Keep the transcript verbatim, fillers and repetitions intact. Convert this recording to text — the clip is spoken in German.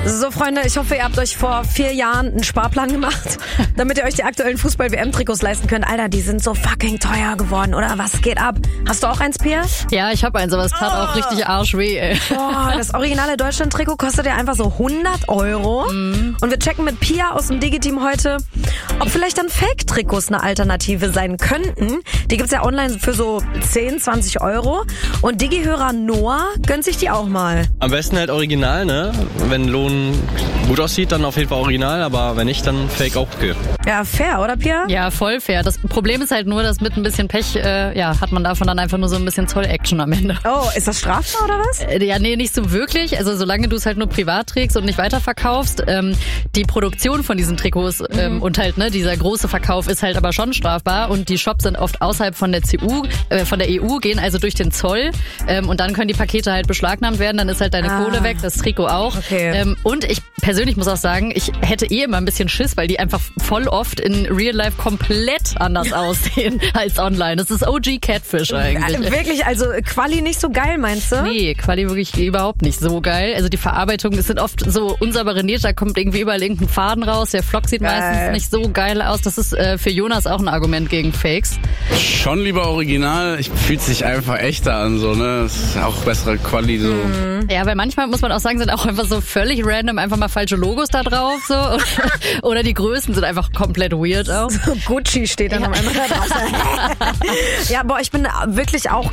So, Freunde, ich hoffe, ihr habt euch vor vier Jahren einen Sparplan gemacht, damit ihr euch die aktuellen Fußball-W M-Trikots leisten könnt. Alter, die sind so fucking teuer geworden, oder? Was geht ab? Hast du auch eins, Pia? Ja, ich habe eins, aber es tat oh. auch richtig arschweh, ey. Boah, das originale Deutschland-Trikot kostet ja einfach so hundert Euro. Mhm. Und wir checken mit Pia aus dem Digi-Team heute, ob vielleicht dann Fake-Trikots eine Alternative sein könnten. Die gibt's ja online für so zehn, zwanzig Euro. Und Digi-Hörer Noah gönnt sich die auch mal. Am besten halt original, ne? Wenn Lohn gut aussieht, dann auf jeden Fall original, aber wenn nicht, dann Fake auch okay. Ja, fair, oder Pia? Ja, voll fair. Das Problem ist halt nur, dass mit ein bisschen Pech, äh, ja, hat man davon dann einfach nur so ein bisschen Zoll-Action am Ende. Oh, ist das strafbar oder was? Äh, ja, nee, nicht so wirklich. Also solange du es halt nur privat trägst und nicht weiterverkaufst. Ähm, die Produktion von diesen Trikots ähm, mhm. und halt ne, dieser große Verkauf ist halt aber schon strafbar und die Shops sind oft außerhalb von der C U, äh, von der E U, gehen also durch den Zoll ähm, und dann können die Pakete halt beschlagnahmt werden, dann ist halt deine ah. Kohle weg, das Trikot auch. Okay. Ähm, und ich persönlich muss auch sagen, ich hätte eh immer ein bisschen Schiss, weil die einfach voll oft in Real Life komplett anders aussehen als online. Das ist O G Catfish eigentlich. Wirklich, also Quali nicht so geil, meinst du? Nee, Quali wirklich überhaupt nicht so geil. Also die Verarbeitung, es sind oft so unsauber näht, da kommt irgendwie überall irgendein Faden raus. Der Flock sieht geil. meistens nicht so geil aus. Das ist äh, für Jonas auch ein Argument gegen Fakes. Schon lieber original. Ich fühlt sich einfach echter an, so, ne? Das ist auch bessere Quali, so. Mhm. Ja, weil manchmal muss man auch sagen, sind auch einfach so völlig random einfach mal falsche Logos da drauf, so. Oder die Größen sind einfach komplett weird auch. So Gucci steht dann ja. am Ende da drauf. Ja, boah, ich bin wirklich auch